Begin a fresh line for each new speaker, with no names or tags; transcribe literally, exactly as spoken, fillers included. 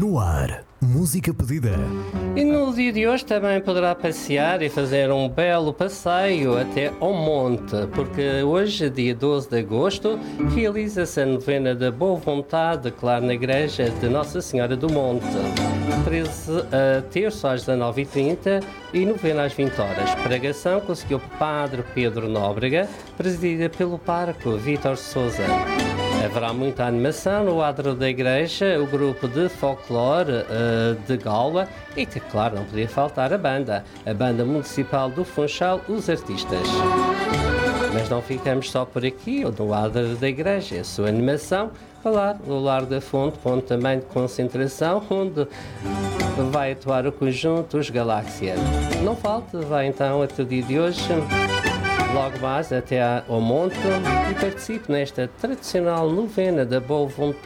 No ar, música pedida.
E no dia de hoje também poderá passear e fazer um belo passeio até ao monte, porque hoje, dia doze de agosto, realiza-se a novena da Boa Vontade, claro, na igreja de Nossa Senhora do Monte. treze a terço às dezanove e trinta e novena às vinte horas. Pregação com o senhor Padre Pedro Nóbrega, presidida pelo pároco Vítor Sousa. Haverá muita animação no adro da igreja, o grupo de folclore uh, de Galva e, claro, não podia faltar a banda, a banda municipal do Funchal, os artistas. Mas não ficamos só por aqui, ou no adro da igreja, a sua animação, falar no Lar da Fonte, ponto também de concentração, onde vai atuar o conjunto Os Galáxia. Não falte, vai então até o dia de hoje, logo mais até ao monte, e participe nesta tradicional novena da Boa Vontade.